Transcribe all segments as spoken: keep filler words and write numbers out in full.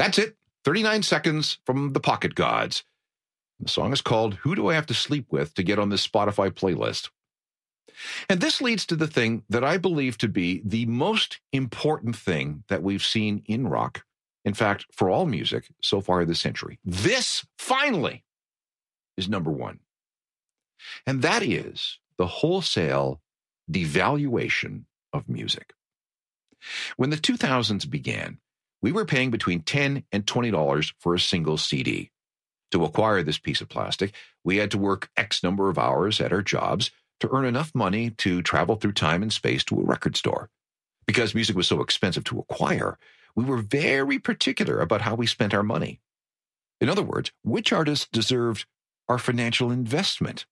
That's it. thirty-nine seconds from the Pocket Gods. The song is called Who Do I Have to Sleep With to get on this Spotify playlist? And this leads to the thing that I believe to be the most important thing that we've seen in rock, in fact, for all music so far this century. This, finally, is number one. And that is the wholesale devaluation of music. When the two thousands began, we were paying between ten dollars and twenty dollars for a single C D. To acquire this piece of plastic, we had to work X number of hours at our jobs to earn enough money to travel through time and space to a record store. Because music was so expensive to acquire, we were very particular about how we spent our money. In other words, which artists deserved our financial investment.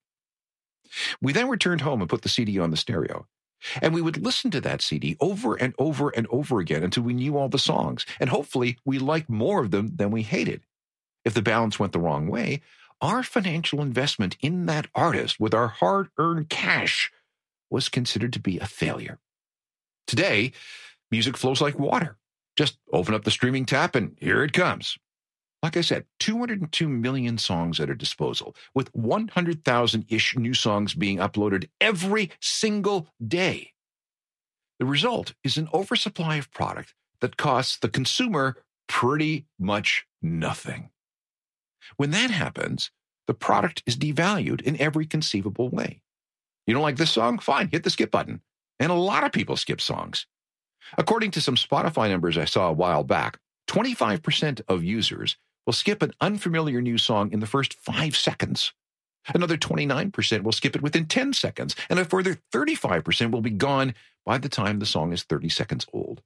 We then returned home and put the C D on the stereo. And we would listen to that C D over and over and over again until we knew all the songs. And hopefully we liked more of them than we hated. If the balance went the wrong way, our financial investment in that artist with our hard-earned cash was considered to be a failure. Today, music flows like water. Just open up the streaming tap and here it comes. Like I said, two hundred two million songs at our disposal, with one hundred thousand-ish new songs being uploaded every single day. The result is an oversupply of product that costs the consumer pretty much nothing. When that happens, the product is devalued in every conceivable way. You don't like this song? Fine, hit the skip button. And a lot of people skip songs. According to some Spotify numbers I saw a while back, twenty-five percent of users will skip an unfamiliar new song in the first five seconds. Another twenty-nine percent will skip it within ten seconds, and a further thirty-five percent will be gone by the time the song is thirty seconds old.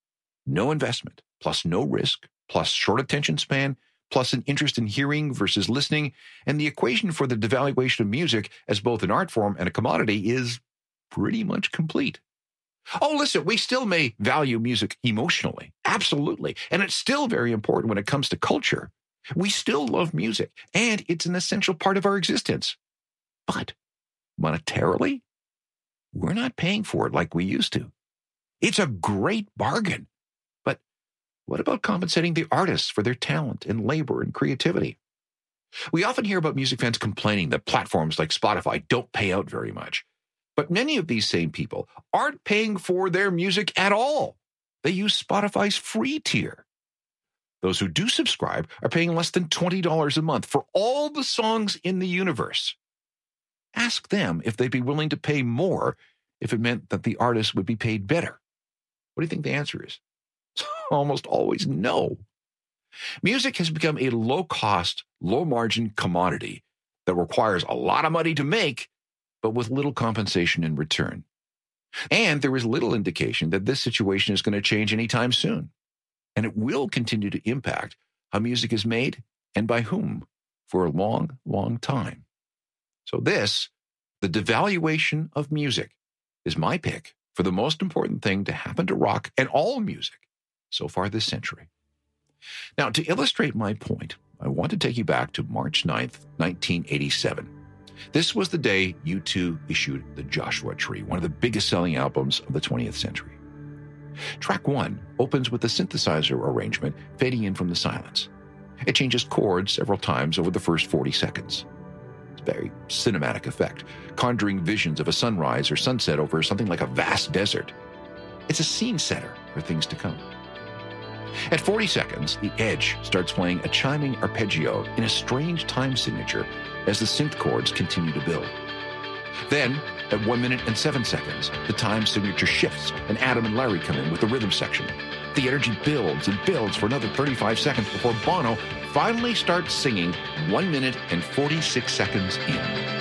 No investment, plus no risk, plus short attention span, plus an interest in hearing versus listening, and the equation for the devaluation of music as both an art form and a commodity is pretty much complete. Oh, listen, we still may value music emotionally. Absolutely. And it's still very important when it comes to culture. We still love music, and it's an essential part of our existence. But monetarily, we're not paying for it like we used to. It's a great bargain. But what about compensating the artists for their talent and labor and creativity? We often hear about music fans complaining that platforms like Spotify don't pay out very much. But many of these same people aren't paying for their music at all. They use Spotify's free tier. Those who do subscribe are paying less than twenty dollars a month for all the songs in the universe. Ask them if they'd be willing to pay more if it meant that the artist would be paid better. What do you think the answer is? It's almost always no. Music has become a low-cost, low-margin commodity that requires a lot of money to make, but with little compensation in return. And there is little indication that this situation is going to change anytime soon. And it will continue to impact how music is made and by whom for a long, long time. So this, the devaluation of music, is my pick for the most important thing to happen to rock and all music so far this century. Now, to illustrate my point, I want to take you back to March ninth, nineteen eighty-seven. This was the day U two issued The Joshua Tree, one of the biggest selling albums of the twentieth century. Track one opens with a synthesizer arrangement fading in from the silence. It changes chords several times over the first forty seconds. It's a very cinematic effect, conjuring visions of a sunrise or sunset over something like a vast desert. It's a scene setter for things to come. At forty seconds, the Edge starts playing a chiming arpeggio in a strange time signature as the synth chords continue to build. Then, at one minute and seven seconds, the time signature shifts and Adam and Larry come in with the rhythm section. The energy builds and builds for another thirty-five seconds before Bono finally starts singing one minute and forty-six seconds in.